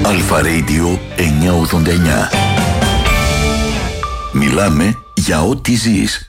Αλφα Radio 989. Μιλάμε για ό,τι ζεις.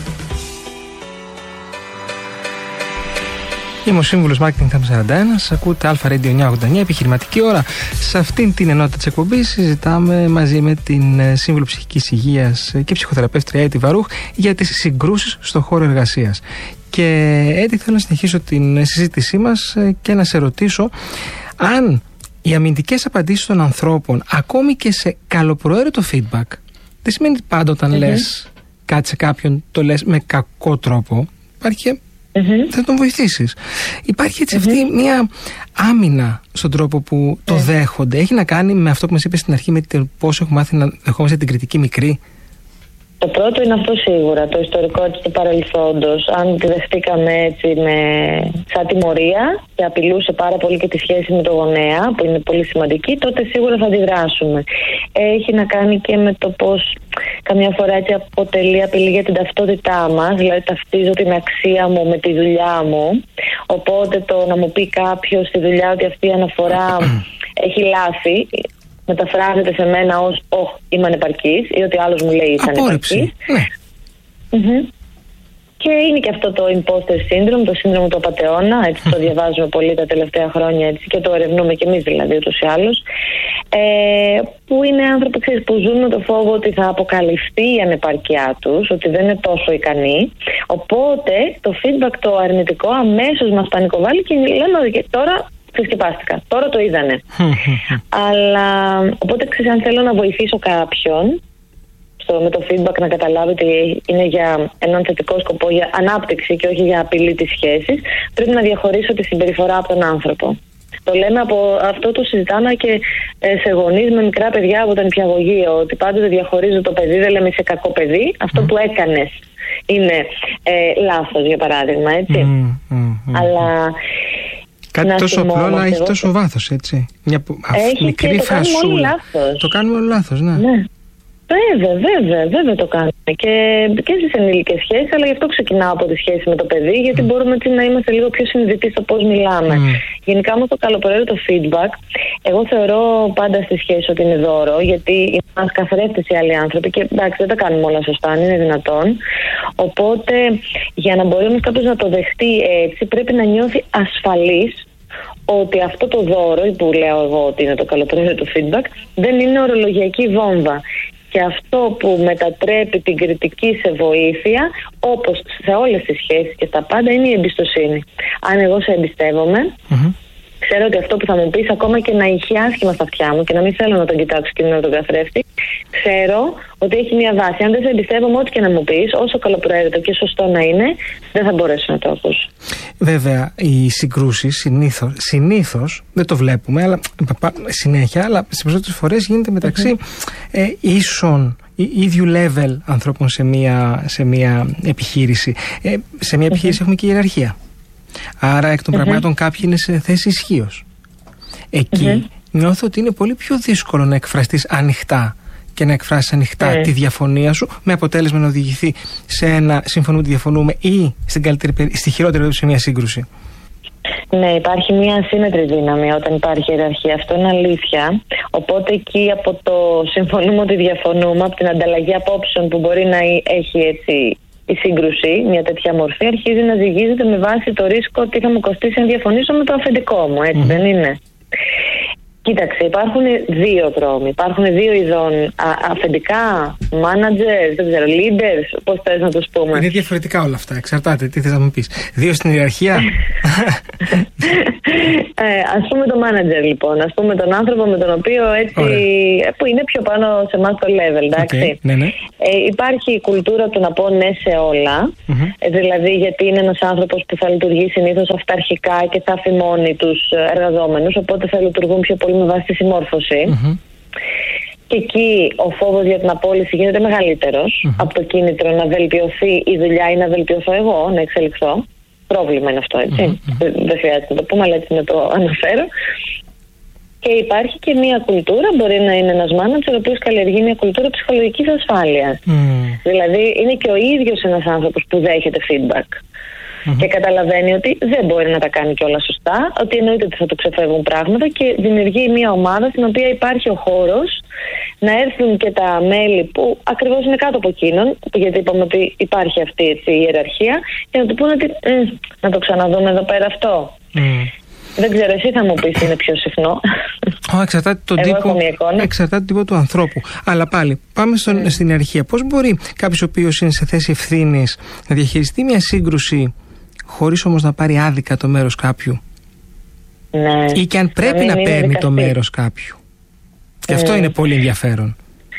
Είμαι ο σύμβουλος Marketing Thumb 41. Ακούτε Αλφα Radio 989, επιχειρηματική ώρα. Σε αυτήν την ενότητα της εκπομπής συζητάμε μαζί με την σύμβουλο ψυχικής υγείας και ψυχοθεραπεύτρια Έτη Βαρούχ για τις συγκρούσεις στον χώρο εργασίας. Και Έτη, θέλω να συνεχίσω την συζήτησή μας και να σε ρωτήσω αν οι αμυντικές απαντήσεις των ανθρώπων, ακόμη και σε καλοπροαίρετο feedback, δεν σημαίνει πάντα όταν λες κάτι σε κάποιον το λες με κακό τρόπο. Υπάρχει θα τον βοηθήσεις. Υπάρχει έτσι αυτή μια άμυνα στον τρόπο που το δέχονται. Έχει να κάνει με αυτό που μας είπες στην αρχή, με πώς έχουμε μάθει να δεχόμαστε την κριτική μικρή. Το πρώτο είναι αυτό σίγουρα, το ιστορικό του παρελθόντος. Αν τη δεχτήκαμε έτσι σαν τιμωρία και απειλούσε πάρα πολύ και τη σχέση με το γονέα, που είναι πολύ σημαντική, τότε σίγουρα θα αντιδράσουμε. Έχει να κάνει και με το πώς καμιά φορά έτσι αποτελεί απειλή για την ταυτότητά μας, δηλαδή ταυτίζω την αξία μου με τη δουλειά μου. Οπότε το να μου πει κάποιος στη δουλειά ότι αυτή η αναφορά έχει λάθη, μεταφράζεται σε μένα ως είμαι ανεπαρκής, ή ότι άλλος μου λέει είσαι ανεπαρκής. Και είναι και αυτό το imposter syndrome, το σύνδρομο του απατεώνα, έτσι το διαβάζουμε πολύ τα τελευταία χρόνια, έτσι, και το ερευνούμε και εμείς δηλαδή ούτως ή άλλως, που είναι άνθρωποι που ζουν με το φόβο ότι θα αποκαλυφθεί η ανεπαρκιά τους, ότι δεν είναι τόσο ικανοί. Οπότε το feedback το αρνητικό αμέσως μας πανικοβάλλει και λέμε ότι τώρα ξεσκεπάστηκα, τώρα το είδανε. Αλλά οπότε αν θέλω να βοηθήσω κάποιον με το feedback να καταλάβει ότι είναι για έναν θετικό σκοπό, για ανάπτυξη και όχι για απειλή της σχέσης, πρέπει να διαχωρίσω τη συμπεριφορά από τον άνθρωπο. Το λέμε από αυτό, το συζητάμε και σε γονείς με μικρά παιδιά από το νηπιαγωγείο, ότι πάντοτε διαχωρίζω το παιδί, δεν λέμε είσαι κακό παιδί, αυτό που έκανες είναι λάθος, για παράδειγμα, έτσι. Αλλά κάτι τόσο απλό, αλλά έχει τόσο βάθος, έτσι. Μια μικρή φρασούλα. Το κάνουμε όλο λάθος, ναι. Βέβαια το κάνουμε και στις ενήλικες σχέσεις, αλλά γι' αυτό ξεκινάω από τη σχέση με το παιδί, γιατί μπορούμε έτσι να είμαστε λίγο πιο συνειδητοί στο πώς μιλάμε. Γενικά όμως το καλοπροαίρετο feedback, εγώ θεωρώ πάντα στη σχέση ότι είναι δώρο, γιατί μας καθρέφτες οι άλλοι άνθρωποι και εντάξει δεν τα κάνουμε όλα σωστά, αν είναι δυνατόν. Οπότε για να μπορεί όμως κάποιος να το δεχτεί έτσι, πρέπει να νιώθει ασφαλής ότι αυτό το δώρο, που λέω εγώ ότι είναι το καλοπροαίρετο feedback, δεν είναι ορολογιακή βόμβα. Και αυτό που μετατρέπει την κριτική σε βοήθεια, όπως σε όλες τις σχέσεις και στα πάντα, είναι η εμπιστοσύνη. Αν εγώ σε εμπιστεύομαι, ξέρω ότι αυτό που θα μου πεις, ακόμα και να είχε άσχημα στα αυτιά μου και να μην θέλω να τον κοιτάξω και να τον καθρέφτη, ξέρω ότι έχει μια βάση. Αν δεν σε εμπιστεύομαι, ό,τι και να μου πεις, όσο καλοπροαίρετο και σωστό να είναι, δεν θα μπορέσω να το ακούσω. Βέβαια, οι συγκρούσεις συνήθως δεν το βλέπουμε, αλλά συνέχεια, αλλά σε περισσότερες φορές γίνεται μεταξύ ίσων ίδιου level ανθρώπων σε μια επιχείρηση. Σε μια επιχείρηση έχουμε και ιεραρχία. Άρα εκ των πραγμάτων κάποιοι είναι σε θέση ισχύως. Εκεί νιώθω ότι είναι πολύ πιο δύσκολο να εκφραστείς ανοιχτά και να εκφράσεις ανοιχτά τη διαφωνία σου, με αποτέλεσμα να οδηγηθεί σε ένα συμφωνούμε, διαφωνούμε, ή στη χειρότερη περίπτωση σε μια σύγκρουση. Ναι, υπάρχει μια ασύμμετρη δύναμη όταν υπάρχει ιεραρχία. Αυτό είναι αλήθεια. Οπότε εκεί από το συμφωνούμε ότι διαφωνούμε, από την ανταλλαγή απόψεων που μπορεί να έχει έτσι η σύγκρουση, μια τέτοια μορφή, αρχίζει να ζυγίζεται με βάση το ρίσκο ότι θα μου κοστίσει να διαφωνήσω με το αφεντικό μου, έτσι δεν είναι? Κοίταξε, υπάρχουν δύο δρόμοι. Υπάρχουν δύο ειδών αφεντικά, managers, δεν ξέρω, leaders, πώς θες να τους πούμε. Είναι διαφορετικά όλα αυτά, εξαρτάται τι θες να μου πεις. Δύο στην ιεραρχία. Ας πούμε το manager λοιπόν, ας πούμε τον άνθρωπο με τον οποίο έτσι, που είναι πιο πάνω σε εμάς το level, εντάξει. Ναι. Υπάρχει η κουλτούρα του να πω ναι σε όλα, δηλαδή γιατί είναι ένας άνθρωπος που θα λειτουργεί συνήθως αυταρχικά και θα αφημώνει τους εργαζόμενους, οπότε θα λειτουργούν πιο πολύ με βάση τη συμμόρφωση. Και εκεί ο φόβος για την απόλυση γίνεται μεγαλύτερος από το κίνητρο να βελτιωθεί η δουλειά ή να βελτιωθώ εγώ, να εξελιχθώ. Πρόβλημα είναι αυτό, έτσι. Δεν χρειάζεται να το πούμε, αλλά έτσι να το αναφέρω. Και υπάρχει και μια κουλτούρα, μπορεί να είναι ένας μάνατζερ ο οποίος καλλιεργεί μια κουλτούρα ψυχολογικής ασφάλειας. Δηλαδή είναι και ο ίδιος ένας άνθρωπος που δέχεται feedback. και καταλαβαίνει ότι δεν μπορεί να τα κάνει κιόλα σωστά, ότι εννοείται ότι θα του ξεφεύγουν πράγματα και δημιουργεί μια ομάδα στην οποία υπάρχει ο χώρος να έρθουν και τα μέλη που ακριβώς είναι κάτω από εκείνον, γιατί είπαμε ότι υπάρχει αυτή η ιεραρχία, και να του πούνε ότι να το ξαναδούμε εδώ πέρα αυτό. Δεν ξέρω, εσύ θα μου πεις είναι πιο συχνό. Εξαρτάται τον τύπο του ανθρώπου. Αλλά πάλι, πάμε στην ιεραρχία. Πώς μπορεί κάποιος ο οποίος είναι σε θέση ευθύνης να διαχειριστεί μια σύγκρουση χωρίς όμως να πάρει άδικα το μέρος κάποιου? Ναι. Ή και αν πρέπει να παίρνει το μέρος κάποιου. Και αυτό είναι πολύ ενδιαφέρον.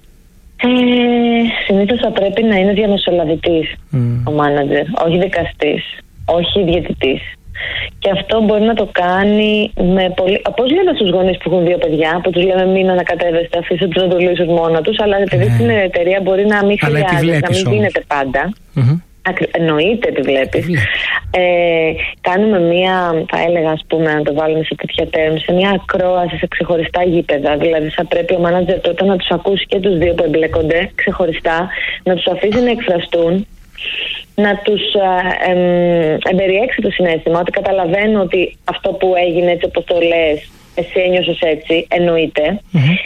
Συνήθως θα πρέπει να είναι διαμεσολαβητής ο μάνατζερ, όχι δικαστής, όχι διαιτητής. Και αυτό μπορεί να το κάνει με πολύ. Πώς λέμε στους γονείς που έχουν 2 παιδιά, που τους λέμε μην ανακατεύεστε, αφήστε τους να το λύσουν μόνα τους, αλλά επειδή στην εταιρεία μπορεί να μην χρειάζεται, να μην γίνεται πάντα. Εννοείται επιβλέπεις. Κάνουμε μία, θα έλεγα, ας πούμε, να το βάλουμε σε τέτοια τέρμη, σε μια ακρόαση σε ξεχωριστά γήπεδα. Δηλαδή θα πρέπει ο μάνατζερ τότε να τους ακούσει και τους 2 που εμπλέκονται ξεχωριστά, να τους αφήσει να εκφραστούν, να τους εμπεριέξει το συναίσθημα, ότι καταλαβαίνω ότι αυτό που έγινε έτσι όπως το λες, εσύ ένιωσες έτσι, εννοείται.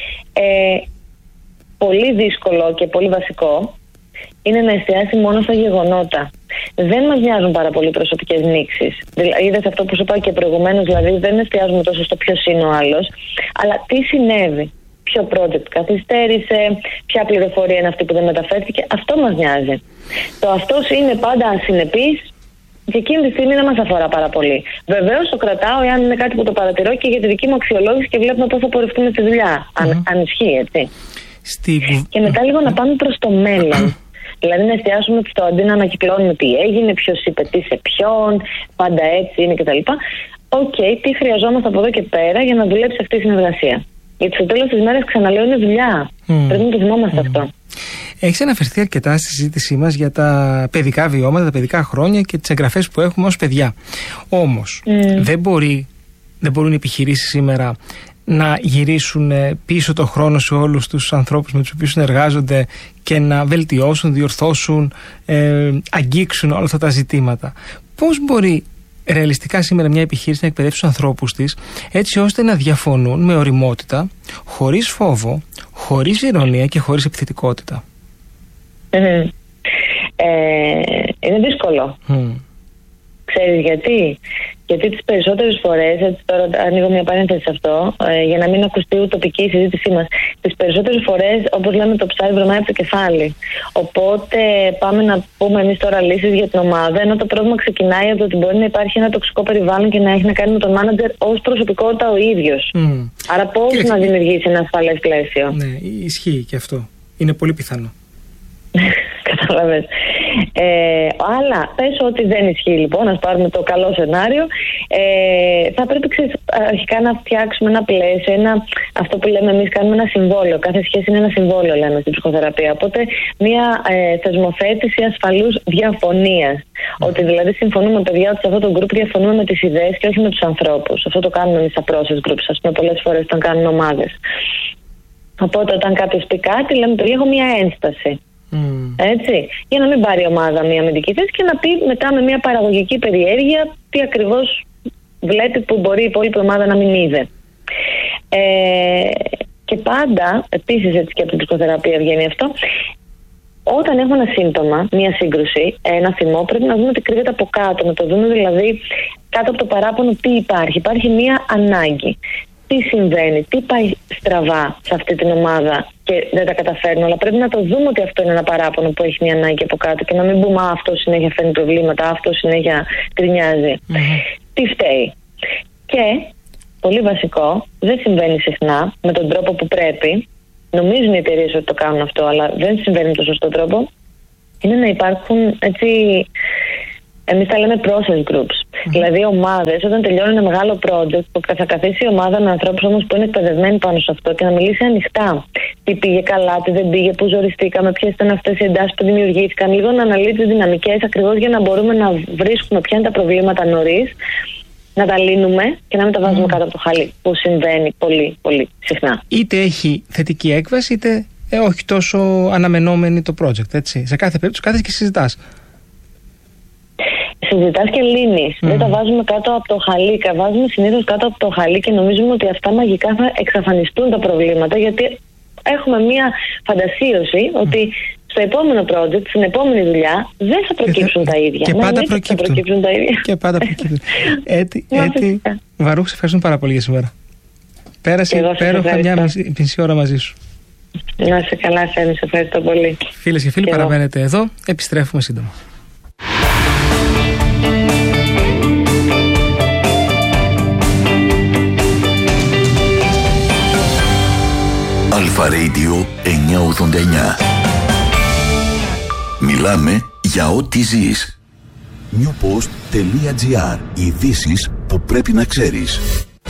Πολύ δύσκολο και πολύ βασικό είναι να εστιάσει μόνο στα γεγονότα. Δεν μας νοιάζουν πάρα πολύ προσωπικές νήξεις. Είδες αυτό που σου είπα και προηγουμένως, δηλαδή δεν εστιάζουμε τόσο στο ποιος είναι ο άλλος, αλλά τι συνέβη. Ποιο project καθυστέρησε, ποια πληροφορία είναι αυτή που δεν μεταφέρθηκε. Αυτό μας νοιάζει. Το αυτός είναι πάντα ασυνεπής και εκείνη τη στιγμή δεν μας αφορά πάρα πολύ. Βεβαίως το κρατάω εάν είναι κάτι που το παρατηρώ και για τη δική μου αξιολόγηση και βλέπουμε πώς θα πορευτούμε στη δουλειά. Αν ισχύει, έτσι. Και μετά λίγο να πάμε προς το μέλλον. Δηλαδή να εστιάσουμε στο αντί να ανακυκλώνουμε τι έγινε, ποιος είπε τι σε ποιον, πάντα έτσι είναι κτλ. Τι χρειαζόμαστε από εδώ και πέρα για να δουλέψει αυτή η συνεργασία. Γιατί στο τέλος της μέρας, ξαναλέω, είναι δουλειά. Πρέπει να το θυμόμαστε αυτό. Έχεις αναφερθεί αρκετά στη συζήτησή μας για τα παιδικά βιώματα, τα παιδικά χρόνια και τις εγγραφές που έχουμε ως παιδιά. Όμως, δεν μπορούν οι επιχειρήσεις σήμερα να γυρίσουν πίσω το χρόνο σε όλους τους ανθρώπους με τους οποίους συνεργάζονται και να βελτιώσουν, διορθώσουν, αγγίξουν όλα αυτά τα ζητήματα. Πώς μπορεί ρεαλιστικά σήμερα μια επιχείρηση να εκπαιδεύσει τους ανθρώπους της έτσι ώστε να διαφωνούν με ωριμότητα, χωρίς φόβο, χωρίς ειρωνία και χωρίς επιθετικότητα? Είναι δύσκολο. Ξέρεις γιατί? Γιατί τις περισσότερες φορές, έτσι τώρα ανοίγω μια παρένθεση σε αυτό, για να μην ακουστεί ουτοπική η συζήτησή μας, τις περισσότερες φορές, όπως λέμε, το ψάρι βρωμάει από το κεφάλι. Οπότε πάμε να πούμε εμείς τώρα λύσεις για την ομάδα, ενώ το πρόβλημα ξεκινάει από το ότι μπορεί να υπάρχει ένα τοξικό περιβάλλον και να έχει να κάνει με τον μάνατζερ ως προσωπικότητα ο ίδιος. Άρα πώς να δημιουργήσει ένα ασφαλές πλαίσιο? Ναι, ισχύει και αυτό. Είναι πολύ πιθανό. Κατάλαβες. Αλλά πες ότι δεν ισχύει, λοιπόν, ας πάρουμε το καλό σενάριο. Θα πρέπει αρχικά να φτιάξουμε ένα πλαίσιο, αυτό που λέμε εμείς, κάνουμε ένα συμβόλαιο. Κάθε σχέση είναι ένα συμβόλαιο, λέμε στην ψυχοθεραπεία. Οπότε μια θεσμοθέτηση ασφαλούς διαφωνίας. Ότι δηλαδή συμφωνούμε, παιδιά, ότι σε αυτό το group διαφωνούμε με τις ιδέες και όχι με τους ανθρώπους. Αυτό το κάνουμε εμείς στα process groups, ας πούμε, πολλές φορές όταν κάνουν ομάδες. Οπότε όταν κάποιος πει κάτι, λέμε, παιδιά, έχω μια ένσταση. Έτσι, για να μην πάρει η ομάδα μια αμυντική θέση και να πει μετά με μια παραγωγική περιέργεια τι ακριβώς βλέπει που μπορεί η υπόλοιπη ομάδα να μην είδε. Και πάντα, επίσης έτσι και από την ψυχοθεραπεία βγαίνει αυτό, όταν έχουμε ένα σύμπτωμα, μια σύγκρουση, ένα θυμό, πρέπει να δούμε τι κρύβεται από κάτω, να το δούμε δηλαδή κάτω από το παράπονο τι υπάρχει. Υπάρχει μια ανάγκη. Τι συμβαίνει, τι πάει στραβά σε αυτή την ομάδα και δεν τα καταφέρνω, αλλά πρέπει να το δούμε ότι αυτό είναι ένα παράπονο που έχει μια ανάγκη από κάτω και να μην πούμε αυτό συνέχεια φέρνει προβλήματα, αυτό συνέχεια γκρινιάζει. Τι φταίει? Και, πολύ βασικό, δεν συμβαίνει συχνά με τον τρόπο που πρέπει, νομίζουν οι εταιρείες ότι το κάνουν αυτό, αλλά δεν συμβαίνει με τον σωστό τρόπο, είναι να υπάρχουν έτσι... Εμείς τα λέμε process groups. Δηλαδή ομάδες, όταν τελειώνει ένα μεγάλο project, που θα καθίσει η ομάδα με ανθρώπους όμως που είναι εκπαιδευμένοι πάνω σε αυτό και να μιλήσει ανοιχτά. Τι πήγε καλά, τι δεν πήγε, πού ζοριστήκαμε, ποιες ήταν αυτές οι εντάσεις που δημιουργήθηκαν. Λίγο να αναλύει τις δυναμικές ακριβώς για να μπορούμε να βρίσκουμε ποια είναι τα προβλήματα νωρίς, να τα λύνουμε και να μην τα βάζουμε κάτω από το χαλί, που συμβαίνει πολύ, πολύ συχνά. Είτε έχει θετική έκβαση, είτε όχι τόσο αναμενόμενη το project. Έτσι. Σε κάθε περίπτωση κάθεσαι και συζητάς. συζητάς και λύνεις. Δεν τα βάζουμε κάτω από το χαλί. Βάζουμε συνήθως κάτω από το χαλί και νομίζουμε ότι αυτά μαγικά θα εξαφανιστούν τα προβλήματα, γιατί έχουμε μία φαντασίωση ότι στο επόμενο project, στην επόμενη δουλειά, δεν θα προκύψουν τα ίδια. Και πάντα προκύπτουν τα ίδια. Και πάντα προκύπτουν. Έτη, Βαρούχ, σε ευχαριστούμε πάρα πολύ για σήμερα. Πέρασε υπέροχα μια μισή ώρα μαζί σου. Να είσαι καλά, Σένη, σε ευχαριστώ πολύ. Φίλες και φίλοι, παραμένετε εδώ. Επιστρέφουμε σύντομα. Αλφα Radio 989. Μιλάμε για ό,τι ζεις. newpost.gr. Ειδήσεις που πρέπει να ξέρεις.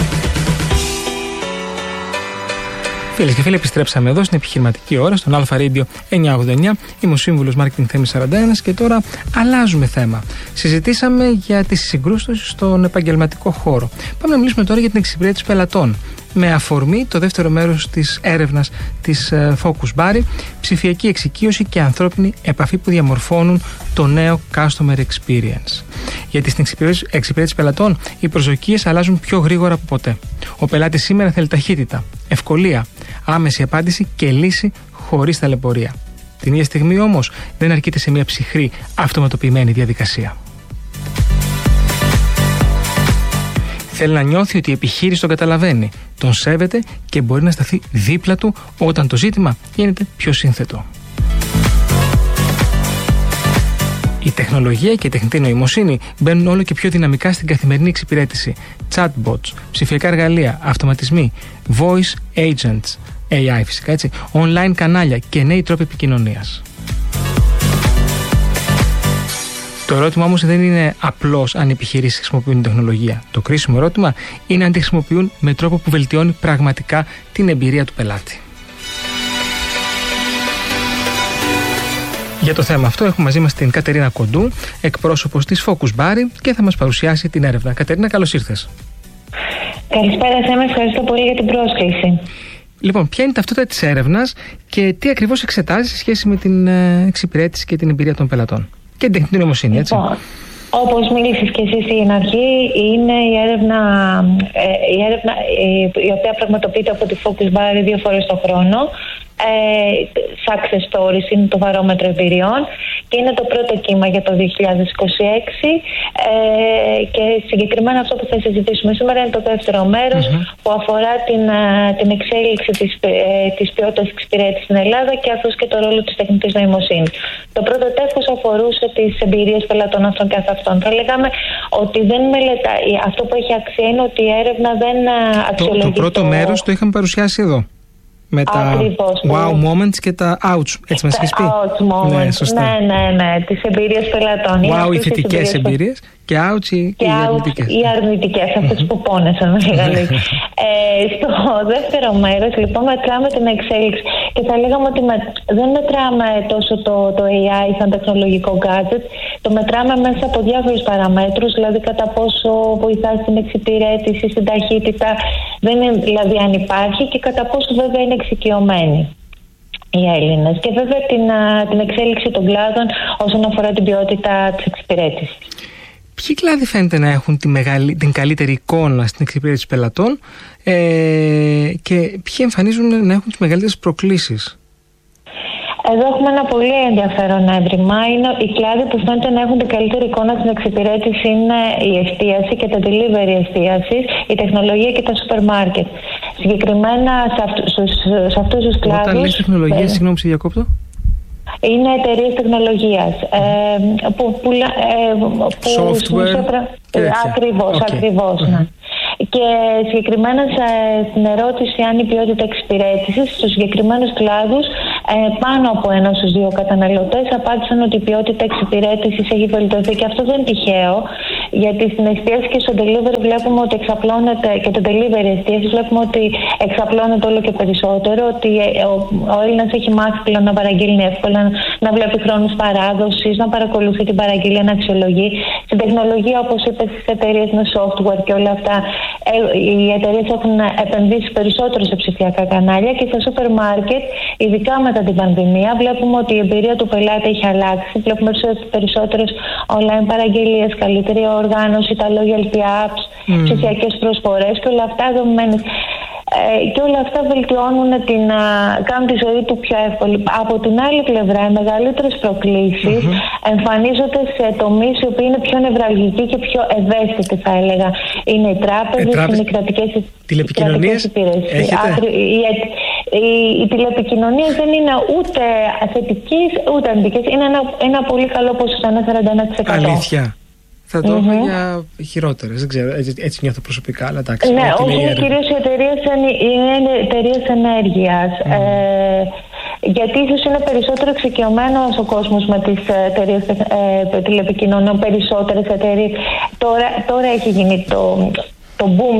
Φίλες και φίλοι, επιστρέψαμε εδώ στην επιχειρηματική ώρα, στον Αλφα Radio 989. Είμαι ο σύμβουλος Marketing Θέμης 41 και τώρα αλλάζουμε θέμα. Συζητήσαμε για τις συγκρούσεις στον επαγγελματικό χώρο. Πάμε να μιλήσουμε τώρα για την εξυπηρέτηση πελατών. Με αφορμή το δεύτερο μέρος της έρευνας της Focus Bari, ψηφιακή εξοικείωση και ανθρώπινη επαφή που διαμορφώνουν το νέο Customer Experience. Γιατί στην εξυπηρέτηση πελατών οι προσδοκίες αλλάζουν πιο γρήγορα από ποτέ. Ο πελάτης σήμερα θέλει ταχύτητα, ευκολία, άμεση απάντηση και λύση χωρίς ταλαιπωρία. Την ίδια στιγμή όμως δεν αρκείται σε μια ψυχρή αυτοματοποιημένη διαδικασία. Θέλει να νιώθει ότι η επιχείρηση τον καταλαβαίνει, τον σέβεται και μπορεί να σταθεί δίπλα του όταν το ζήτημα γίνεται πιο σύνθετο. Η τεχνολογία και η τεχνητή νοημοσύνη μπαίνουν όλο και πιο δυναμικά στην καθημερινή εξυπηρέτηση. Chatbots, ψηφιακά εργαλεία, αυτοματισμοί, voice agents, AI φυσικά έτσι, online κανάλια και νέοι τρόποι επικοινωνίας. Το ερώτημα όμως δεν είναι απλώς αν οι επιχειρήσεις χρησιμοποιούν τεχνολογία. Το κρίσιμο ερώτημα είναι αν τη χρησιμοποιούν με τρόπο που βελτιώνει πραγματικά την εμπειρία του πελάτη. Για το θέμα αυτό έχουμε μαζί μας την Κατερίνα Κοντού, εκπρόσωπος της Focus Bari, και θα μας παρουσιάσει την έρευνα. Κατερίνα, καλώς ήρθες. Καλησπέρα, Σέμ, ευχαριστώ πολύ για την πρόσκληση. Λοιπόν, ποια είναι η ταυτότητα της έρευνας και τι ακριβώς εξετάζει σε σχέση με την εξυπηρέτηση και την εμπειρία των πελατών? Και την τεχνητή νοημοσύνη, έτσι. Λοιπόν, όπως μίλησες και εσύ στην αρχή, είναι η έρευνα η οποία πραγματοποιείται από τη Focus Bari 2 φορές το χρόνο. Success Stories είναι το βαρόμετρο εμπειριών και είναι το πρώτο κύμα για το 2026 και συγκεκριμένα αυτό που θα συζητήσουμε σήμερα είναι το δεύτερο μέρος που αφορά την εξέλιξη της ποιότητας εξυπηρέτησης στην Ελλάδα και καθώς και το ρόλο της τεχνητής νοημοσύνης. Το πρώτο τεύχος αφορούσε τις εμπειρίες πελατών αυτών καθ' αυτών. Θα λέγαμε ότι δεν μελετάει. Αυτό που έχει αξία είναι ότι η έρευνα δεν αξιολογεί. Το πρώτο μέρος το είχαμε παρουσιάσει εδώ. Με ακριβώς, τα wow moments και τα ouch, έτσι μας έχεις πει. Ouch moments, ναι, σωστά. Ναι, τις εμπειρίες πελατών. Wow, οι θετικές εμπειρίες και ouch οι αρνητικές. Οι αρνητικές, αυτές που πόνεσαν. Στο δεύτερο μέρος, λοιπόν, μετράμε την εξέλιξη. Και θα λέγαμε ότι δεν μετράμε τόσο το AI σαν τεχνολογικό gadget, το μετράμε μέσα από διάφορους παραμέτρους, δηλαδή κατά πόσο βοηθά στην εξυπηρέτηση, στην ταχύτητα, δεν είναι δηλαδή αν υπάρχει, και κατά πόσο βέβαια είναι εξοικειωμένοι οι Έλληνες. Και βέβαια την εξέλιξη των κλάδων όσον αφορά την ποιότητα της εξυπηρέτησης. Ποιοι κλάδοι φαίνεται να έχουν την καλύτερη εικόνα στην εξυπηρέτηση πελατών και ποιοι εμφανίζουν να έχουν τις μεγαλύτερες προκλήσεις? Εδώ έχουμε ένα πολύ ενδιαφέρον έβριμα. Είναι οι κλάδοι που φαίνεται να έχουν την καλύτερη εικόνα στην εξυπηρέτηση είναι η εστίαση και τα delivery εστίασης, η τεχνολογία και τα σούπερ μάρκετ. Συγκεκριμένα σε αυτούς τους κλάδους. Όταν λες τεχνολογία, συγγνώμη, σε διακόπτω. Είναι εταιρείες τεχνολογίας software. Ακριβώς, ναι. Και συγκεκριμένα στην ερώτηση αν η ποιότητα εξυπηρέτησης στους συγκεκριμένους κλάδους, πάνω από 1 στους 2 καταναλωτές απάντησαν ότι η ποιότητα εξυπηρέτησης έχει βελτιωθεί, και αυτό δεν είναι τυχαίο, γιατί στην εστίαση και στο delivery βλέπουμε ότι εξαπλώνεται, και το delivery εστίαση βλέπουμε ότι εξαπλώνεται όλο και περισσότερο, ότι ο Έλληνας έχει μάθει πλέον να παραγγείλει εύκολα, να βλέπει χρόνους παράδοσης, να παρακολουθεί την παραγγελία, να αξιολογεί. Στην τεχνολογία, όπως είπες, στις εταιρείες με software και όλα αυτά, οι εταιρείες έχουν επενδύσει περισσότερο σε ψηφιακά κανάλια και στα σούπερ μάρκετ, ειδικά μετά την πανδημία, βλέπουμε ότι η εμπειρία του πελάτη έχει αλλάξει. Βλέπουμε περισσότερες online παραγγελίες, καλύτερη οργάνωση, τα loyalty apps, ψηφιακές προσφορές και όλα αυτά δομημένες. Και όλα αυτά βελτιώνουν κάνουν τη ζωή του πιο εύκολη. Από την άλλη πλευρά, οι μεγαλύτερες προκλήσεις εμφανίζονται σε τομείς οι οποίοι είναι πιο νευραλγικοί και πιο ευαίσθητοι, θα έλεγα. Είναι οι τράπεζες, είναι οι κρατικές υπηρεσίες. Οι τηλεπικοινωνίες δεν είναι ούτε θετικές ούτε αρνητικές. Είναι ένα πολύ καλό ποσοστό, ένα 41%. Αλήθεια. Θα το έχω για χειρότερες, δεν ξέρω, έτσι νιώθω προσωπικά, αλλά εντάξει. Ναι, όχι, κυρίως οι εταιρείες ενέργειας. Γιατί ίσως είναι περισσότερο εξοικειωμένος ο κόσμος με τις εταιρείες τηλεπικοινωνιών, περισσότερες εταιρείες. Τώρα έχει γίνει το boom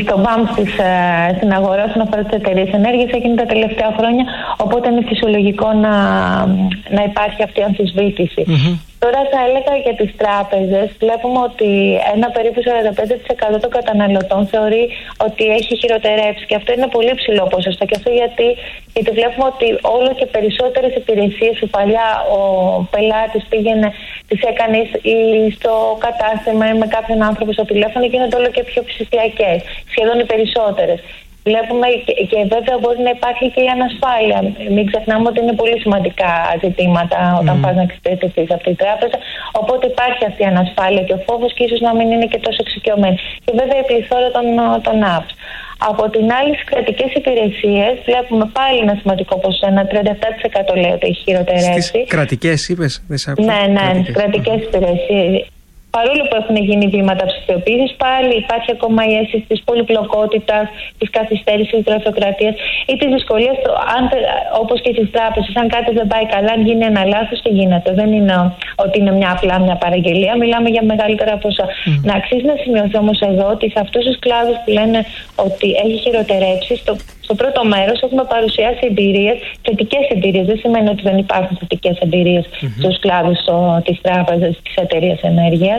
στην αγορά όσον αφορά τις εταιρείες ενέργειας, έγινε τα τελευταία χρόνια, οπότε είναι φυσιολογικό να υπάρχει αυτή η αμφισβήτηση. Τώρα θα έλεγα για τις τράπεζες, βλέπουμε ότι ένα περίπου 45% των καταναλωτών θεωρεί ότι έχει χειροτερέψει και αυτό είναι πολύ ψηλό ποσοστό. Και αυτό γιατί βλέπουμε ότι όλο και περισσότερες υπηρεσίες που παλιά ο πελάτης πήγαινε, τις έκανε ή στο κατάστημα ή με κάποιον άνθρωπο στο τηλέφωνο, γίνονται όλο και πιο ψηφιακές, σχεδόν οι περισσότερες. Βλέπουμε και βέβαια μπορεί να υπάρχει και η ανασφάλεια. Μην ξεχνάμε ότι είναι πολύ σημαντικά ζητήματα όταν πας να εξυπηρετηθείς από την τράπεζα. Οπότε υπάρχει αυτή η ανασφάλεια και ο φόβος και ίσως να μην είναι και τόσο εξοικειωμένη. Και βέβαια η πληθώρα των apps. Από την άλλη, στις κρατικές υπηρεσίες βλέπουμε πάλι ένα σημαντικό ποσοστό, ένα 37% λέει ότι έχει χειροτερέψει. Στις κρατικές είπες, δεν σ' άκουσα. Ναι, κρατικές υπηρεσίες. Παρόλο που έχουν γίνει βήματα ψηφιοποίησης, πάλι υπάρχει ακόμα η αίσθηση της πολυπλοκότητας, της καθυστέρησης, της γραφειοκρατίας ή της δυσκολίας, όπως και στις τράπεζες. Αν κάτι δεν πάει καλά, αν γίνει ένα λάθος, τι γίνεται. Δεν είναι ότι είναι απλά μια παραγγελία, μιλάμε για μεγαλύτερα ποσά. Να αξίζει να σημειωθεί όμως εδώ ότι σε αυτούς τους κλάδους που λένε ότι έχει χειροτερέψει, στο πρώτο μέρος έχουμε παρουσιάσει εμπειρίες, θετικές εμπειρίες. Δεν σημαίνει ότι δεν υπάρχουν θετικές εμπειρίες στους κλάδους της τράπεζας, της εταιρείας ενέργειας.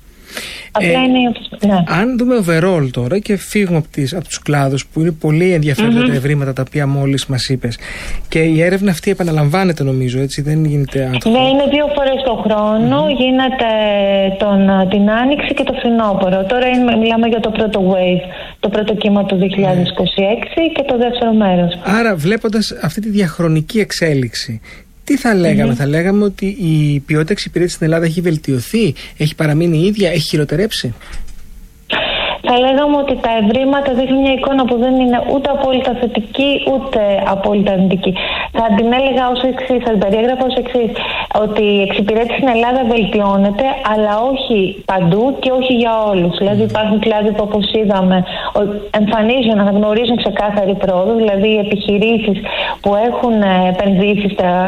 Αν δούμε overall τώρα και φύγουμε από τους κλάδους που είναι πολύ ενδιαφέροντα τα ευρήματα τα οποία μόλις μας είπες, και η έρευνα αυτή επαναλαμβάνεται νομίζω, έτσι, δεν γίνεται άτομο. Ναι, είναι 2 φορές το χρόνο, γίνεται την Άνοιξη και το φθινόπωρο. Τώρα μιλάμε για το πρώτο wave, το πρώτο κύμα του 2026 και το δεύτερο μέρος. Άρα βλέποντας αυτή τη διαχρονική εξέλιξη, τι θα λέγαμε, θα λέγαμε ότι η ποιότητα εξυπηρέτησης στην Ελλάδα έχει βελτιωθεί, έχει παραμείνει ίδια, έχει χειροτερέψει? Θα λέγαμε ότι τα ευρήματα δείχνουν μια εικόνα που δεν είναι ούτε απόλυτα θετική ούτε απόλυτα αρνητική. Θα την έλεγα ως εξής, θα την περιέγραφα ως εξής, ότι η εξυπηρέτηση στην Ελλάδα βελτιώνεται, αλλά όχι παντού και όχι για όλους. Δηλαδή υπάρχουν κλάδοι που, όπως είδαμε, εμφανίζουν, αναγνωρίζουν ξεκάθαρη πρόοδο, δηλαδή οι επιχειρήσεις που έχουν επενδύσει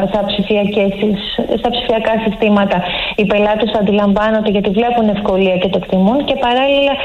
στα ψηφιακά συστήματα, οι πελάτες το αντιλαμβάνονται γιατί βλέπουν ευκολία και το εκτιμούν, και παράλληλα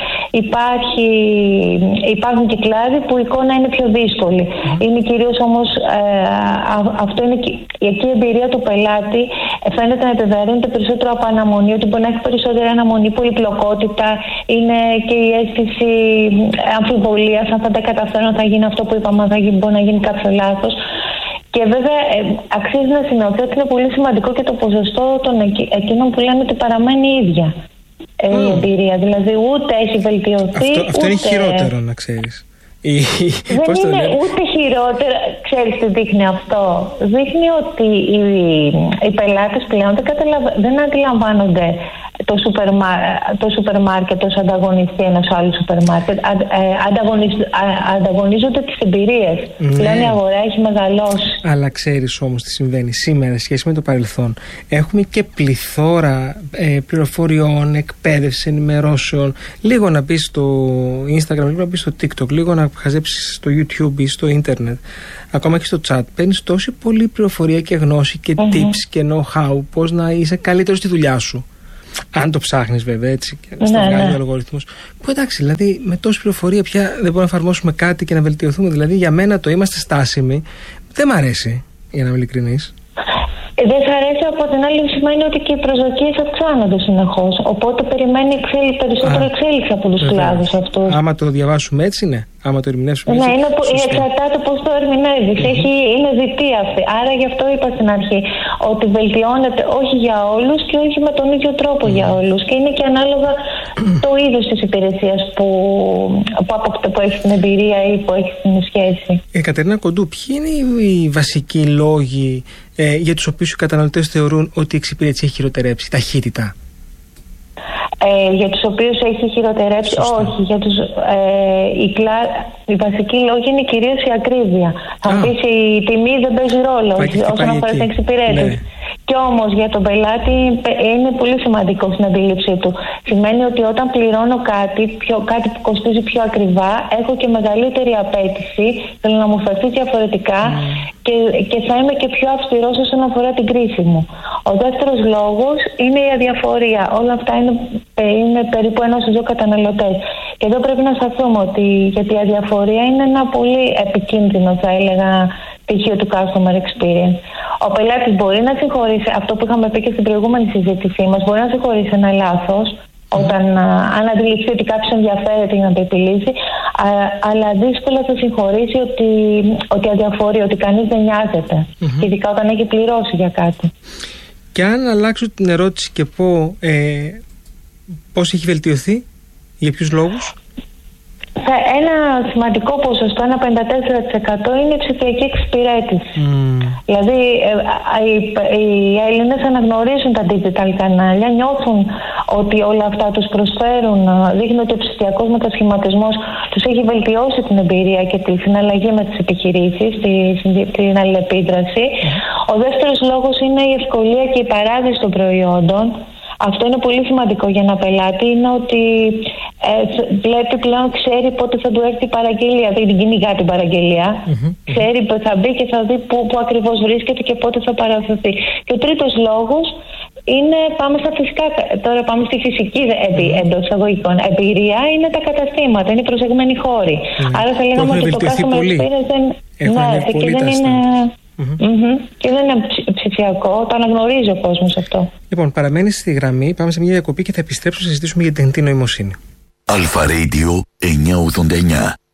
υπάρχουν και κλάδοι που η εικόνα είναι πιο δύσκολη. Είναι κυρίως όμως αυτό είναι εκεί η εμπειρία του πελάτη φαίνεται να επιβαρύνεται περισσότερο από αναμονή, ότι μπορεί να έχει περισσότερη αναμονή, πολυπλοκότητα, είναι και η αίσθηση αμφιβολίας, αν θα τα καταφέρω, θα γίνει αυτό που είπαμε, μπορεί να γίνει κάποιο λάθος. Και βέβαια αξίζει να σημειωθεί ότι είναι πολύ σημαντικό και το ποσοστό των εκείνων που λένε ότι παραμένει ίδια η εμπειρία. Δηλαδή ούτε έχει βελτιωθεί. Αυτό είναι χειρότερο, να ξέρεις. Δεν είναι ούτε χειρότερα. Ξέρεις τι δείχνει αυτό? Δείχνει ότι οι πελάτες πλέον δεν αντιλαμβάνονται το σούπερ μάρκετ ως ανταγωνιστή ενός άλλου σούπερ μάρκετ. Ανταγωνίζονται τις εμπειρίες. Πλέον η αγορά έχει μεγαλώσει. Αλλά ξέρεις όμως τι συμβαίνει σήμερα σε σχέση με το παρελθόν? Έχουμε και πληθώρα πληροφοριών, εκπαίδευσης, ενημερώσεων. Λίγο να μπεις στο Instagram, λίγο να μπεις στο TikTok, λίγο να χαζέψεις στο YouTube ή στο ίντερνετ, ακόμα και στο chat. Παίρνεις τόση πολλή πληροφορία και γνώση και tips και know-how πώς να είσαι καλύτερος στη δουλειά σου. Αν το ψάχνεις βέβαια, έτσι, και να βγάλει ο αλγόριθμος. Που εντάξει, δηλαδή με τόση πληροφορία πια δεν μπορούμε να εφαρμόσουμε κάτι και να βελτιωθούμε. Δηλαδή για μένα το είμαστε στάσιμοι δεν μ' αρέσει, για να είμαι ειλικρινής. Δεν σ' αρέσει από την άλλη σημαίνει ότι και οι προσδοκίες αυξάνονται συνεχώς. Οπότε περιμένει περισσότερο εξέλιξη από τους κλάδους αυτούς. Άμα το διαβάσουμε έτσι, ναι. Άμα το ερμηνεύσουμε έτσι. Ναι, εξαρτάται πώς το ερμηνεύεις. Είναι δυτή αυτή. Άρα γι' αυτό είπα στην αρχή ότι βελτιώνεται όχι για όλους και όχι με τον ίδιο τρόπο για όλους. Και είναι και ανάλογα το είδος της υπηρεσίας που έχει την εμπειρία ή που έχει την σχέση. Κατερίνα Κοντού, ποιοι είναι οι βασικοί λόγοι για τους οποίους οι καταναλωτές θεωρούν ότι η εξυπηρέτηση έχει χειροτερέψει? Ταχύτητα. Για τους οποίους έχει χειροτερέψει? Σωστά. Όχι. Για τους, οι βασικοί λόγοι είναι κυρίως η ακρίβεια. Θα πεις η τιμή δεν παίζει ρόλο όσον αφορά την εξυπηρέτηση. Ναι. Και όμως για τον πελάτη είναι πολύ σημαντικό στην αντίληψή του. Σημαίνει ότι όταν πληρώνω κάτι που κοστίζει πιο ακριβά, έχω και μεγαλύτερη απέτηση, θέλω να μου φερθεί διαφορετικά και θα είμαι και πιο αυστηρός όσον αφορά την κρίση μου. Ο δεύτερος λόγος είναι η αδιαφορία. Όλα αυτά είναι περίπου 1 στους 2 καταναλωτές. Και εδώ πρέπει να σταθούμε γιατί η αδιαφορία είναι ένα πολύ επικίνδυνο, θα έλεγα, στοιχείο του customer experience. Ο πελάτης μπορεί να συγχωρήσει, αυτό που είχαμε πει και στην προηγούμενη συζήτησή μας, μπορεί να συγχωρήσει ένα λάθος αν αντιληφθεί ότι κάποιος ενδιαφέρεται για να το επιλύσει, αλλά δύσκολα θα συγχωρήσει ότι αδιαφορεί, ότι κανείς δεν νοιάζεται, ειδικά όταν έχει πληρώσει για κάτι. Και αν αλλάξω την ερώτηση και πω πώς έχει βελτιωθεί, για ποιους λόγους? Ένα σημαντικό ποσοστό, ένα 54% είναι η ψηφιακή εξυπηρέτηση. Δηλαδή οι Έλληνες αναγνωρίζουν τα digital κανάλια, νιώθουν ότι όλα αυτά τους προσφέρουν, δείχνουν ότι ο ψηφιακός μετασχηματισμός τους έχει βελτιώσει την εμπειρία και τη συναλλαγή με τις επιχειρήσεις, την αλληλεπίδραση. Ο δεύτερος λόγος είναι η ευκολία και η παράδειση των προϊόντων. Αυτό είναι πολύ σημαντικό για ένα πελάτη, είναι ότι βλέπει πλέον, ξέρει πότε θα του έρθει η παραγγελία, δεν την κυνηγά την παραγγελία. Ξέρει που θα μπει και θα δει πού ακριβώς βρίσκεται και πότε θα παραδοθεί. Και ο τρίτος λόγος είναι, πάμε στα φυσικά, τώρα πάμε στη φυσική εντός εισαγωγικών εμπειρία, είναι τα καταστήματα, είναι οι προσεγμένοι χώροι. Άρα θα λέγαμε ότι το customer experience δεν είναι... Και δεν είναι ψηφιακό, το αναγνωρίζει ο κόσμος αυτό. Λοιπόν, παραμένει στη γραμμή, πάμε σε μια διακοπή και θα επιστρέψουμε να συζητήσουμε για την τεχνητή νοημοσύνη. Αλφα Radio 989.